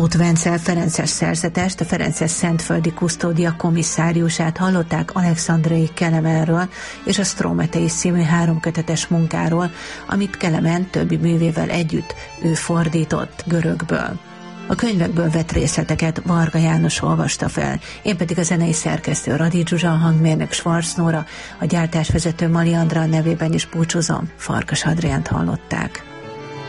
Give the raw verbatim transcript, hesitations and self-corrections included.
Tóth Vencel ferences szerzetest, a ferences szentföldi kusztódia komisszáriusát hallották Alexandrai Kelemenről és a Strometeis című háromkötetes munkáról, amit Kelemen többi művével együtt ő fordított görögből. A könyvekből vett részleteket Varga János olvasta fel, én pedig a zenei szerkesztő Radi Zsuzsa, a hangmérnök Schwarz Nóra, a gyártásvezető Mali Andrán nevében is búcsúzom, Farkas Adriánt hallották.